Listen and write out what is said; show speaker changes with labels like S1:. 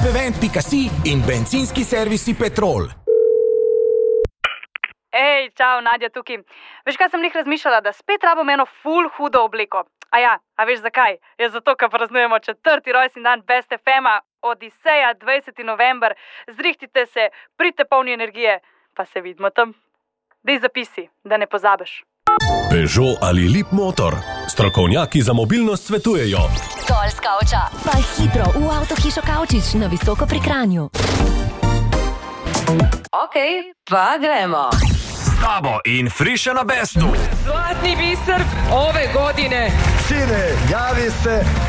S1: shopevent.si in bencinski servisi Petrol.
S2: Ej, čau, Nadja tukaj. Veš, kaj sem lih razmišljala, da spet rabim eno ful hudo obliko. A veš zakaj? Je zato, ker praznujemo 4. rojstni dan Best FM-a, Odiseja, 20. november. Zrihtite se, pridite polni energije, pa se vidimo tam. Dej zapisi, da ne pozabiš.
S3: Peugeot ali Lip Motor. Strokovnjaki za mobilnost svetujejo.
S4: Dol s kavča, pa hitro v avtohišo Kavčič na Visoko pri Kranju.
S5: Okej, pa gremo.
S3: Tabo in Friša na Bestu.
S6: Zlatni biser ove godine.
S7: Sine, javi se